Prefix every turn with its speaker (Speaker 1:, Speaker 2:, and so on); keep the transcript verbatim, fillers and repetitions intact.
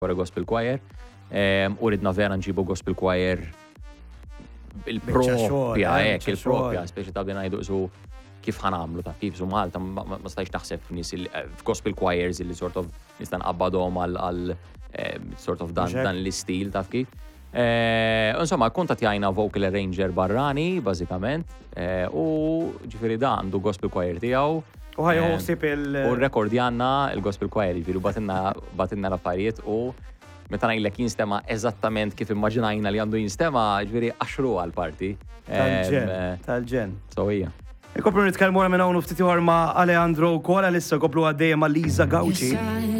Speaker 1: wara gospel choir. U ridna vera nġibu gospel choir il-propja, ek, il-propja, speċi ta' bdejna ngħidu su kif ħanamlu ta' kif su Malta ma stajx naħseb f'nies f'gospel choirs li sort of nista' nqabbadhom għal sort of dan l-istil ta' kif. Insomma, kuntattjajna vocal arranger barrani, bażikament, u ġifieri da għandu gospel choir tiegħu.
Speaker 2: U ħaj uħsib il-
Speaker 1: U r-rekord għandna il-gospel choir, ġifieri batinna batinna l-affarijiet u meta ngħidlek jinstema eżattament kif immaġinajna li għandu jinstema, ġifieri għaxru għall-parti.
Speaker 2: Tal-ġen, tal-ġen.
Speaker 1: So hija.
Speaker 2: Ikopru nitkellmu minn hawn ftit ieħor ma' Alejandro wkoll għalissa koplu għaddejjem ma' Liza Gawci.